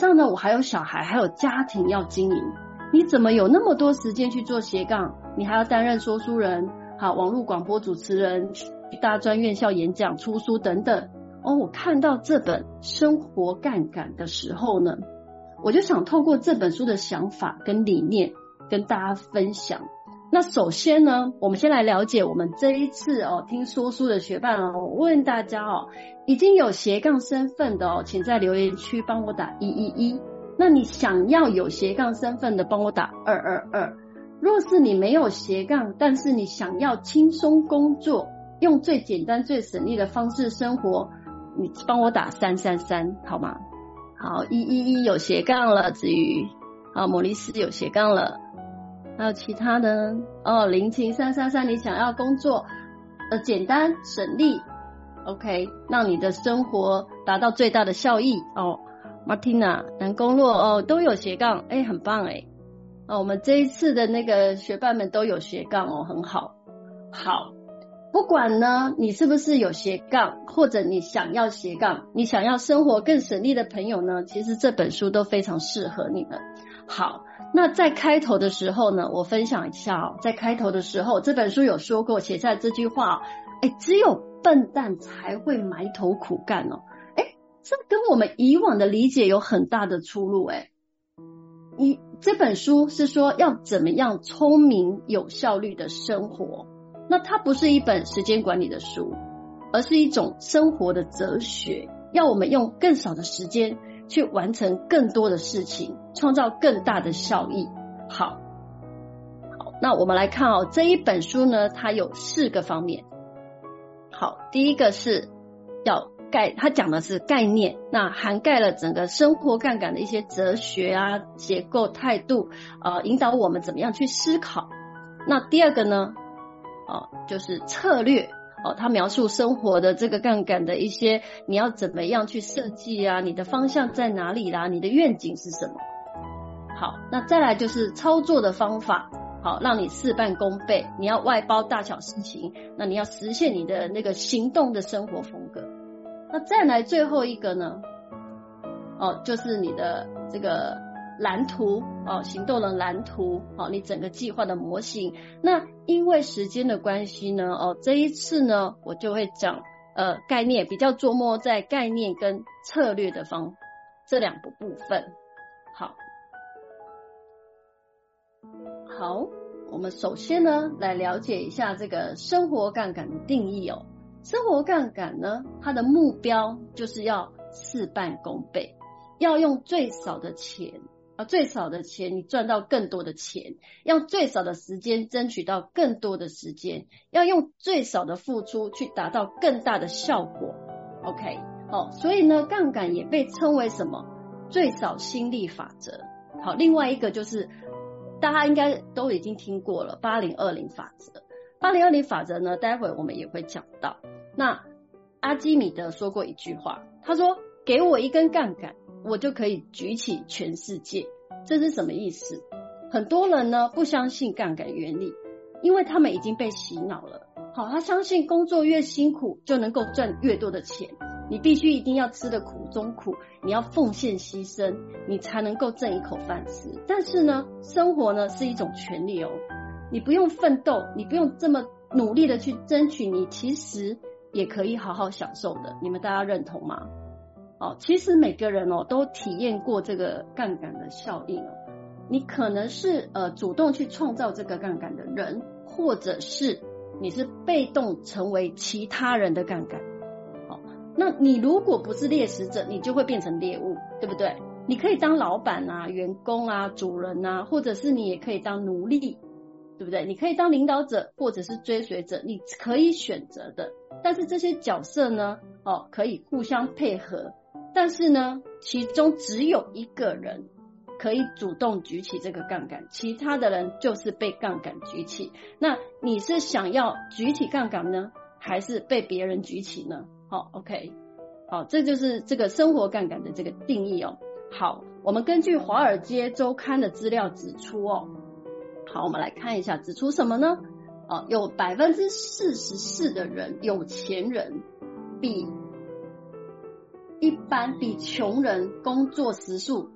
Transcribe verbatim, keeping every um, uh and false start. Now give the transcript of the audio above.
上呢我还有小孩还有家庭要经营，你怎么有那么多时间去做斜杠？你还要担任说书人，好，网络广播主持人，去大专院校演讲出书等等。哦，我看到这本生活杠杆的时候呢，我就想透过这本书的想法跟理念跟大家分享。那首先呢，我们先来了解我们这一次哦听说书的学伴哦，我问大家哦，已经有斜杠身份的哦，请在留言区帮我打一一一。那你想要有斜杠身份的，帮我打二二二。若是你没有斜杠，但是你想要轻松工作，用最简单最省力的方式生活，你帮我打三三三好吗？好，一一一有斜杠了，子瑜。好，摩利斯有斜杠了。还有其他的哦，零七三三三，你想要工作呃简单省力 ，OK， 让你的生活达到最大的效益哦。Martina 南宫洛哦都有斜杠，哎，很棒哎。哦，我们这一次的那个学伴们都有斜杠哦，很好。好，不管呢你是不是有斜杠，或者你想要斜杠，你想要生活更省力的朋友呢，其实这本书都非常适合你们。好，那在开头的时候呢，我分享一下哦，在开头的时候，这本书有说过，写下这句话哦，哎，只有笨蛋才会埋头苦干哦，哎，这跟我们以往的理解有很大的出入哎。你这本书是说要怎么样聪明有效率的生活，那它不是一本时间管理的书，而是一种生活的哲学，要我们用更少的时间去完成更多的事情，创造更大的效益。好，好，那我们来看哦，这一本书呢，它有四个方面。好，第一个是要概，它讲的是概念，那涵盖了整个生活杠杆的一些哲学啊、结构、态度，呃，引导我们怎么样去思考。那第二个呢，哦，就是策略。哦，他描述生活的这个杠杆的一些，你要怎么样去设计啊？你的方向在哪里啦？你的愿景是什么？好，那再来就是操作的方法，好，让你事半功倍。你要外包大小事情，那你要实现你的那个行动的生活风格。那再来最后一个呢？哦，就是你的这个蓝图哦，行动的蓝图哦，你整个计划的模型。那因为时间的关系呢，哦，这一次呢，我就会讲呃概念，比较琢磨在概念跟策略的方这两个部分。好，好，我们首先呢来了解一下这个生活杠杆的定义哦。生活杠杆呢，它的目标就是要事半功倍，要用最少的钱。啊，最少的钱你赚到更多的钱，用最少的时间争取到更多的时间，要用最少的付出去达到更大的效果。 OK， 哦，所以呢杠杆也被称为什么？最少心力法则。好，另外一个就是大家应该都已经听过了八零二零法则。八零二零法则呢，待会我们也会讲到。那阿基米德说过一句话，他说给我一根杠杆，我就可以举起全世界。这是什么意思？很多人呢不相信杠杆原理，因为他们已经被洗脑了。好，他相信工作越辛苦就能够赚越多的钱，你必须一定要吃得苦中苦，你要奉献牺牲，你才能够挣一口饭吃。但是呢，生活呢是一种权利哦，你不用奋斗，你不用这么努力的去争取，你其实也可以好好享受的。你们大家认同吗？哦，其实每个人哦都体验过这个杠杆的效应哦。你可能是呃主动去创造这个杠杆的人，或者是你是被动成为其他人的杠杆。哦，那你如果不是猎食者，你就会变成猎物，对不对？你可以当老板啊、员工啊、主人啊，或者是你也可以当奴隶，对不对？你可以当领导者或者是追随者，你可以选择的。但是这些角色呢，哦，可以互相配合。但是呢，其中只有一个人可以主动举起这个杠杆，其他的人就是被杠杆举起。那你是想要举起杠杆呢，还是被别人举起呢？好 ，OK， 好，这就是这个生活杠杆的这个定义哦。好，我们根据华尔街周刊的资料指出哦，好，我们来看一下，指出什么呢？哦，有 百分之四十四 的人，有钱人比一般比穷人工作时数